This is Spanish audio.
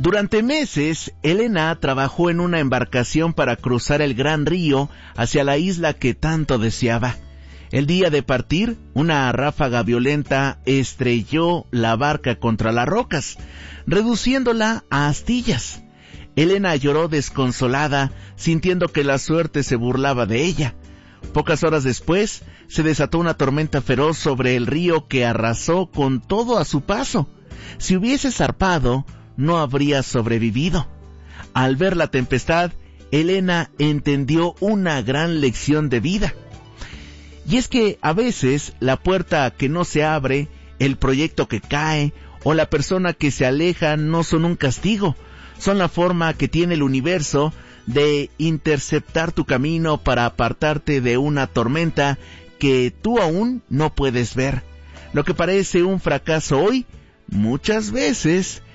Durante meses, Elena trabajó en una embarcación para cruzar el gran río hacia la isla que tanto deseaba. El día de partir, una ráfaga violenta estrelló la barca contra las rocas, reduciéndola a astillas. Elena lloró desconsolada, sintiendo que la suerte se burlaba de ella. Pocas horas después, se desató una tormenta feroz sobre el río que arrasó con todo a su paso. Si hubiese zarpado, no habría sobrevivido. Al ver la tempestad, Elena entendió una gran lección de vida. Y es que a veces la puerta que no se abre, el proyecto que cae o la persona que se aleja no son un castigo, son la forma que tiene el universo de interceptar tu camino para apartarte de una tormenta que tú aún no puedes ver. Lo que parece un fracaso hoy, muchas veces